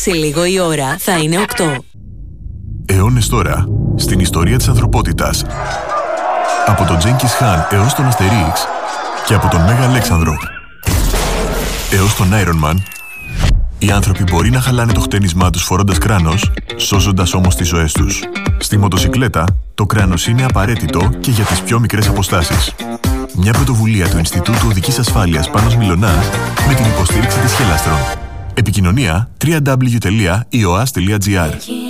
Σε λίγο η ώρα θα είναι 8. Αιώνες τώρα, στην ιστορία της ανθρωπότητας. Από τον Τζένκις Χάν έως τον Αστερίξ και από τον Μέγα Αλέξανδρο έως τον Iron Man, οι άνθρωποι μπορεί να χαλάνε το χτένισμά τους φορώντας κράνος, σώζοντας όμως τις ζωές τους. Στη μοτοσικλέτα, το κράνος είναι απαραίτητο και για τις πιο μικρές αποστάσεις. Μια πρωτοβουλία του Ινστιτούτου Οδικής Ασφάλειας Πάνος Μιλωνάς με την υποστήριξη της Χελάστρον. Επικοινωνία www.ioas.gr.